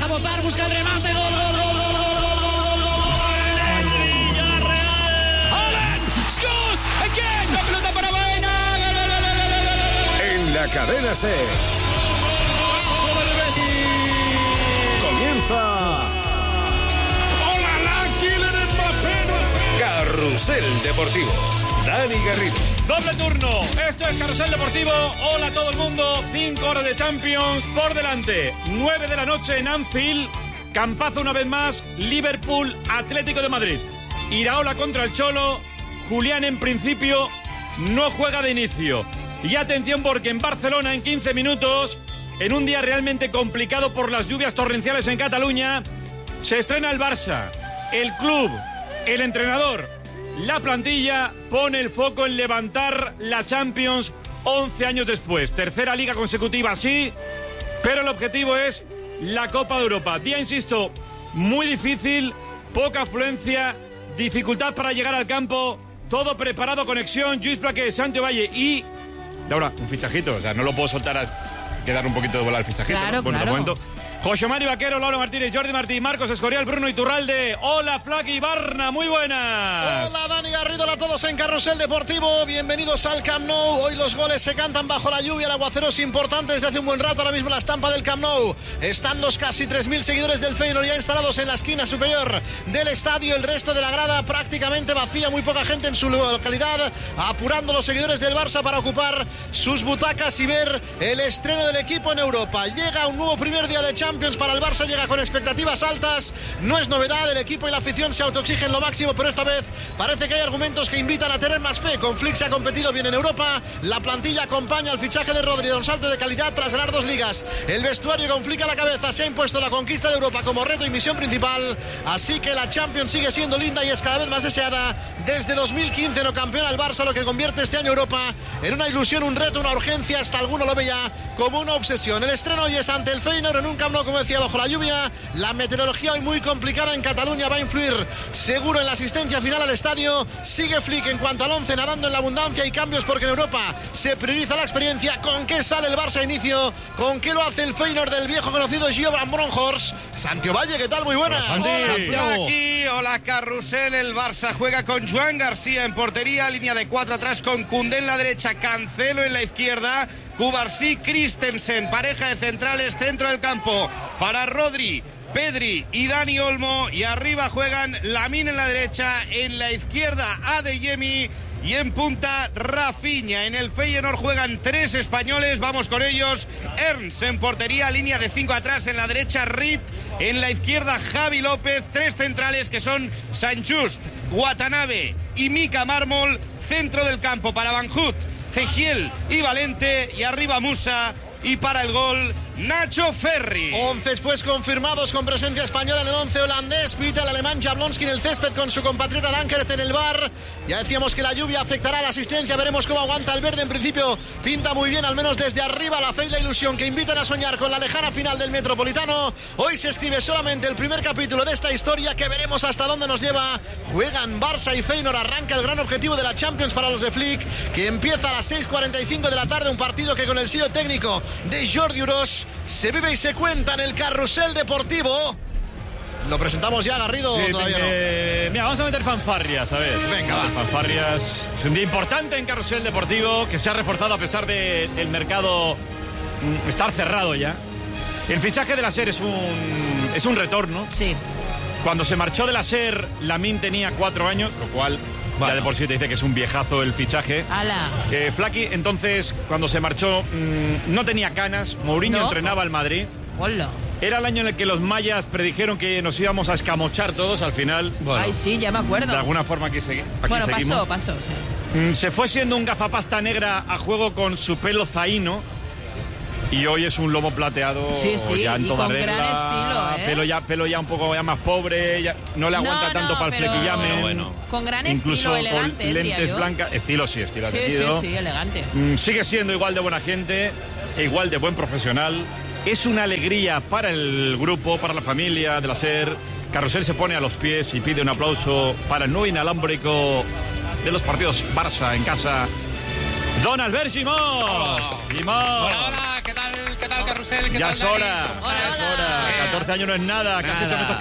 deja botar, busca el remate, gol, gol, gol, gol, gol, gol, gol, gol, gol. Villarreal. Haaland scores again. La pelota para Baena. En la cadena SER. Comienza. ¡Hola, la Kylian Mbappé! Carrusel Deportivo. Dani Garrido. Doble turno. Esto es Carrusel Deportivo. Hola a todo el mundo. 5 horas de Champions por delante. 9 de la noche en Anfield. Campazo una vez más. Liverpool, Atlético de Madrid. Iraola contra el Cholo. Julián en principio no juega de inicio. Y atención porque en Barcelona en 15 minutos, en un día realmente complicado por las lluvias torrenciales en Cataluña, se estrena el Barça. El club, el entrenador, la plantilla pone el foco en levantar la Champions 11 años después. Tercera liga consecutiva, sí, pero el objetivo es la Copa de Europa. Día, insisto, muy difícil, poca afluencia, dificultad para llegar al campo, todo preparado, conexión, Lluís Plaqué, Santi Valle y... Laura, un fichajito, o sea, no lo puedo soltar a quedar un poquito de bola al fichajito. Claro, ¿no? Bueno, claro. de momento. José Mari Vaquero, Laura Martínez, Jordi Martí, Marcos Escorial, Bruno Iturralde. Hola, Flaki Barna, muy buenas. Hola, Dani Garrido, hola a todos en Carrusel Deportivo. Bienvenidos al Camp Nou. Hoy los goles se cantan bajo la lluvia. El aguacero es importante desde hace un buen rato. Ahora mismo la estampa del Camp Nou. Están los casi 3.000 seguidores del Feyenoord ya instalados en la esquina superior del estadio. El resto de la grada prácticamente vacía. Muy poca gente en su localidad. Apurando los seguidores del Barça para ocupar sus butacas y ver el estreno del equipo en Europa. Llega un nuevo primer día de Champions para el Barça. Llega con expectativas altas, no es novedad, el equipo y la afición se autoexigen lo máximo, pero esta vez parece que hay argumentos que invitan a tener más fe. Con Flick se ha competido bien en Europa, la plantilla acompaña al fichaje de Rodri, un salto de calidad tras ganar 2 ligas. El vestuario con Flick a la cabeza se ha impuesto la conquista de Europa como reto y misión principal, así que la Champions sigue siendo linda y es cada vez más deseada. Desde 2015 no campeona el Barça, lo que convierte este año Europa en una ilusión, un reto, una urgencia, hasta alguno lo ve ya como una obsesión. El estreno hoy es ante el Feyenoord en un Camp Nou, como decía, bajo la lluvia. La meteorología hoy muy complicada en Cataluña va a influir seguro en la asistencia final al estadio. Sigue Flick en cuanto al 11 nadando en la abundancia y cambios porque en Europa se prioriza la experiencia. ¿Con qué sale el Barça a inicio? ¿Con qué lo hace el Feyenoord del viejo conocido Gio Bronkhorst? Santiago Valle, ¿qué tal? Muy buenas. Hola, Flaki, hola, Carrusel. El Barça juega con Joan García en portería, línea de 4 atrás con Koundé en la derecha, Cancelo en la izquierda, Cubarsí, Christensen, pareja de centrales, centro del campo para Rodri, Pedri y Dani Olmo, y arriba juegan Lamine en la derecha, en la izquierda Adeyemi y en punta Rafinha. En el Feyenoord juegan 3 españoles, vamos con ellos. Ernst en portería, línea de 5 atrás, en la derecha Reed, en la izquierda Javi López, 3 centrales que son Sanchust, Watanabe y Mika Mármol, centro del campo para Van Hout, Cegiel y Valente, y arriba Musa, y para el gol Nacho Ferri. 11 después confirmados con presencia española en el 11 holandés. Pita el alemán Jablonski en el césped con su compatriota Lankert en el bar. Ya decíamos que la lluvia afectará a la asistencia. Veremos cómo aguanta el verde. En principio pinta muy bien, al menos desde arriba. La fe y la ilusión que invitan a soñar con la lejana final del Metropolitano. Hoy se escribe solamente el primer capítulo de esta historia que veremos hasta dónde nos lleva. Juegan Barça y Feyenoord. Arranca el gran objetivo de la Champions para los de Flick, que empieza a las 6:45 de la tarde. Un partido que con el sello técnico de Jordi Uros se vive y se cuenta en el Carrusel Deportivo. Lo presentamos ya, Garrido, Sí, todavía no. Mira, vamos a meter fanfarrias, a ver. Venga, va. Fanfarrias. Es un día importante en Carrusel Deportivo, que se ha reforzado a pesar de el mercado estar cerrado ya. El fichaje de la SER es un retorno. Sí. Cuando se marchó de la SER, Lamine tenía 4 años, lo cual ya de por sí te dice que es un viejazo el fichaje. ¡Hala! Flaki, entonces, cuando se marchó, no tenía canas. Mourinho ¿No? entrenaba al Madrid. ¡Hola! Era el año en el que los mayas predijeron que nos íbamos a escamochar todos. Al final, Ay, sí, ya me acuerdo. de alguna forma aquí Bueno, seguimos. pasó, sí. Se fue siendo un gafapasta negra a juego con su pelo zaino. Y hoy es un lomo plateado. Sí, ya en y toda con regla, gran estilo, ¿eh? Pelo ya un poco ya más pobre, ya no le aguanta tanto para el pero flequillame. con gran Incluso estilo, elegante, con diría lentes yo. blancas. Estilo sí, estilo Sí, decidido. sí, elegante. Sigue siendo igual de buena gente, e igual de buen profesional. Es una alegría para el grupo, para la familia de la SER. Carrusel se pone a los pies y pide un aplauso para el nuevo inalámbrico de los partidos Barça en casa. Don Albert Gimós. Gimós. Hola, ¿qué tal? ¿Qué tal, Carrusel? ¿Qué Ya tal, es Dani? hora, ¿Cómo ya es estás? hora. 14 años no es nada. ¿Qué has hecho en estos